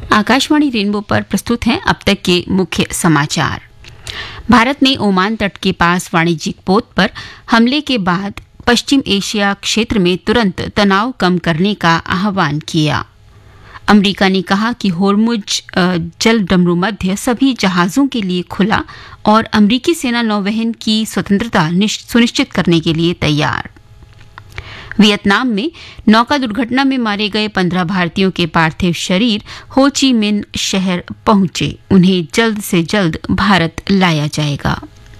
Akashvani rainbow पर प्रस्तुत हैं अब तक के मुख्य समाचार। भारत ने ओमान तट के पास वाणिज्यिक पोत पर हमले के बाद पश्चिम एशिया क्षेत्र में तुरंत तनाव कम करने का आह्वान किया। अमेरिका ने कहा कि होर्मुज जलडमरू मध्य सभी जहाजों के लिए खुला और अमेरिकी सेना नौवहन की स्वतंत्रता सुनिश्चित करने के लिए तैयार। वियतनाम में नौका दुर्घटना में मारे गए 15 भारतीयों के पार्थिव शरीर हो ची मिन शहर पहुंचे। उन्हें जल्द से जल्द भारत लाया जाएगा।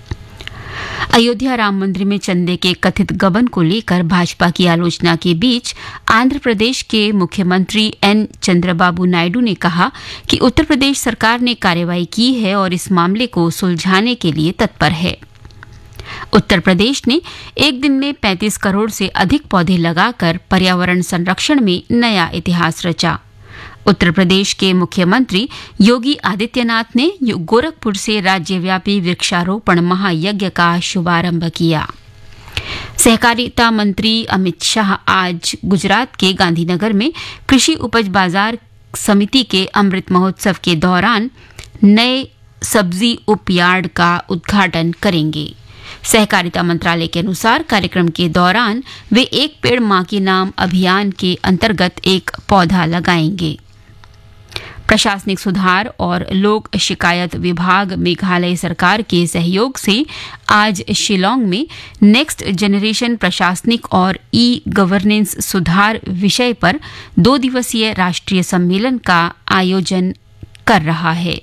अयोध्या राम मंदिर में चंदे के कथित गबन को लेकर भाजपा की आलोचना के बीच आंध्र प्रदेश के मुख्यमंत्री एन चंद्रबाबू नायडू ने कहा कि उत्तर प्रदेश सरकार ने कार्रवाई की है और इस मामले को सुलझाने के लिए तत्पर है। उत्तर प्रदेश ने एक दिन में 35 करोड़ से अधिक पौधे लगाकर पर्यावरण संरक्षण में नया इतिहास रचा। उत्तर प्रदेश के मुख्यमंत्री योगी आदित्यनाथ ने गोरखपुर से राज्यव्यापी वृक्षारोपण महायज्ञ का शुभारंभ किया। सहकारिता मंत्री अमित शाह आज गुजरात के गांधीनगर में कृषि उपज बाजार समिति के अमृत महोत्सव के दौरान नए सब्जी उपयार्ड का उद्घाटन करेंगे। सहकारिता मंत्रालय के अनुसार कार्यक्रम के दौरान वे एक पेड़ मां के नाम अभियान के अंतर्गत एक पौधा लगाएंगे। प्रशासनिक सुधार और लोक शिकायत विभाग मेघालय सरकार के सहयोग से आज शिलांग में नेक्स्ट जनरेशन प्रशासनिक और ई गवर्नेंस सुधार विषय पर 2 दिवसीय राष्ट्रीय सम्मेलन का आयोजन कर रहा है।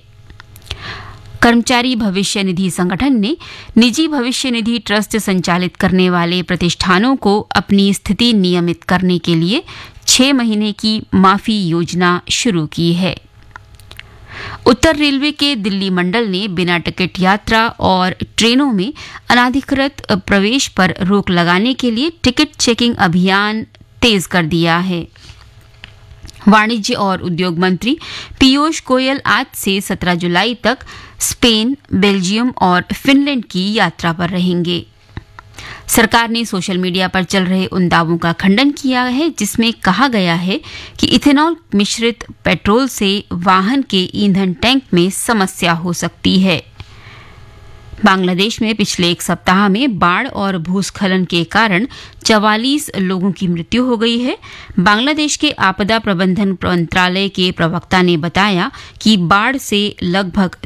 कर्मचारी भविष्य निधि संगठन ने निजी भविष्य निधि ट्रस्ट संचालित करने वाले प्रतिष्ठानों को अपनी स्थिति नियमित करने के लिए 6 महीने की माफी योजना शुरू की है। उत्तर रेलवे के दिल्ली मंडल ने बिना टिकट यात्रा और ट्रेनों में अनाधिकृत प्रवेश पर रोक लगाने के लिए टिकट चेकिंग अभियान तेज कर दिया है। वाणिज्य और उद्योग मंत्री पीयूष गोयल आज से 17 जुलाई तक स्पेन, बेल्जियम और फिनलैंड की यात्रा पर रहेंगे। सरकार ने सोशल मीडिया पर चल रहे उन दावों का खंडन किया है जिसमें कहा गया है कि इथेनॉल मिश्रित पेट्रोल से वाहन के ईंधन टैंक में समस्या हो सकती है। बांग्लादेश में पिछले एक सप्ताह में बाढ़ और भूस्खलन के कारण 44 लोगों की मृत्यु हो गई है। बांग्लादेश के आपदा प्रबंधन मंत्रालय के प्रवक्ता ने बताया कि बाढ़ से लगभग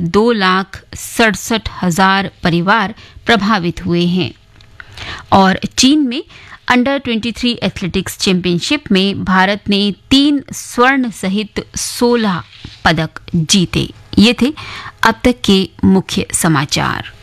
2,67,000 परिवार प्रभावित हुए हैं। और चीन में अंडर 23 एथलेटिक्स चैंपियनशिप में भारत ने 3 स्वर्ण सहित 16 पदक जीते। ये थे अब तक के मुख्य समाचार।